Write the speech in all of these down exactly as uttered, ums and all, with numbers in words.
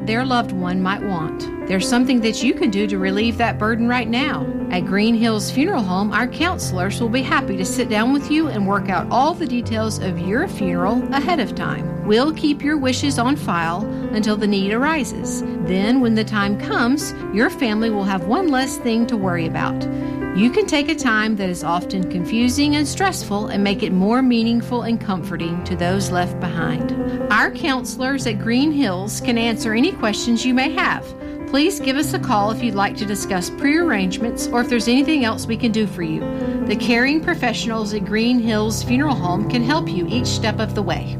their loved one might want. There's something that you can do to relieve that burden right now. At Green Hills Funeral Home, our counselors will be happy to sit down with you and work out all the details of your funeral ahead of time. We'll keep your wishes on file until the need arises. Then, when the time comes, your family will have one less thing to worry about. You can take a time that is often confusing and stressful and make it more meaningful and comforting to those left behind. Our counselors at Green Hills can answer any questions you may have. Please give us a call if you'd like to discuss pre-arrangements or if there's anything else we can do for you. The caring professionals at Green Hills Funeral Home can help you each step of the way.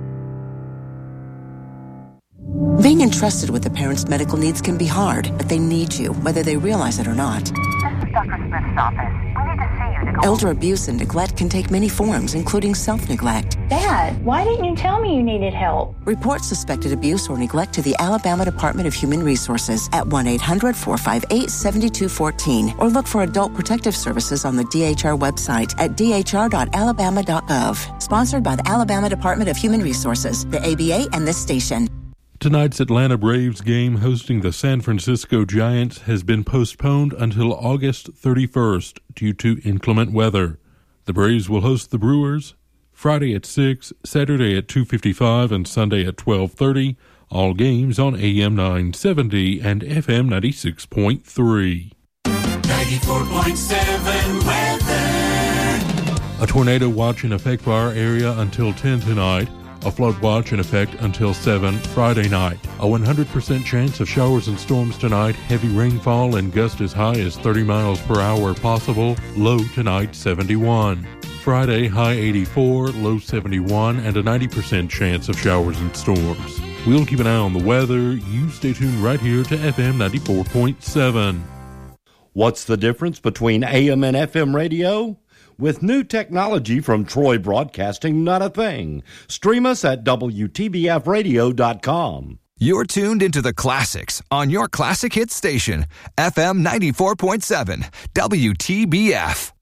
Being entrusted with a parent's medical needs can be hard, but they need you, whether they realize it or not. This is Doctor Smith's office. We need to see you to go. Elder abuse and neglect can take many forms, including self-neglect. Dad, why didn't you tell me you needed help? Report suspected abuse or neglect to the Alabama Department of Human Resources at one eight hundred four five eight seven two one four or look for Adult Protective Services on the D H R website at d h r dot alabama dot gov. Sponsored by the Alabama Department of Human Resources, the A B A, and this station. Tonight's Atlanta Braves game hosting the San Francisco Giants has been postponed until August thirty-first due to inclement weather. The Braves will host the Brewers Friday at six, Saturday at two fifty-five, and Sunday at twelve thirty. All games on A M nine seventy and F M ninety-six point three. ninety-four point seven weather. A tornado watch in effect for our area until ten tonight. A flood watch in effect until seven Friday night. A one hundred percent chance of showers and storms tonight. Heavy rainfall and gusts as high as thirty miles per hour possible. Low tonight seventy-one. Friday high eighty-four, low seventy-one, and a ninety percent chance of showers and storms. We'll keep an eye on the weather. You stay tuned right here to F M ninety-four point seven. What's the difference between A M and F M radio? With new technology from Troy Broadcasting, not a thing. Stream us at W T B F radio dot com. You're tuned into the classics on your classic hit station, F M ninety-four point seven, W T B F.